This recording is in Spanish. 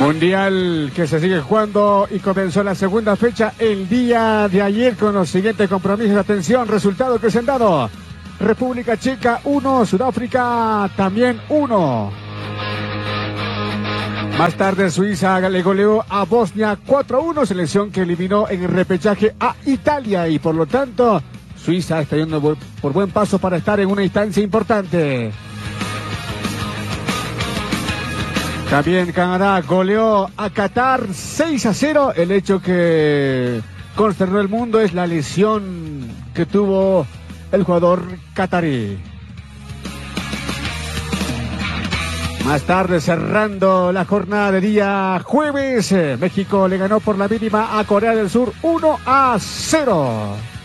Mundial que se sigue jugando y comenzó la segunda fecha el día de ayer con los siguientes compromisos. Atención, resultados que se han dado. República Checa 1, Sudáfrica también 1. Más tarde Suiza le goleó a Bosnia 4-1, selección que eliminó en el repechaje a Italia y por lo tanto Suiza está yendo por buen paso para estar en una instancia importante. También Canadá goleó a Qatar 6-0. El hecho que consternó el mundo es la lesión que tuvo el jugador catarí. Más tarde, cerrando la jornada de día jueves, México le ganó por la mínima a Corea del Sur 1-0.